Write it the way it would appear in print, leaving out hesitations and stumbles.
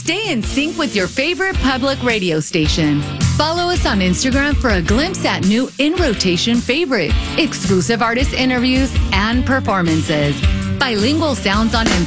Stay in sync with your favorite public radio station. Follow us on Instagram for a glimpse at new in-rotation favorites, exclusive artist interviews, and performances. Bilingual Sounds on Instagram.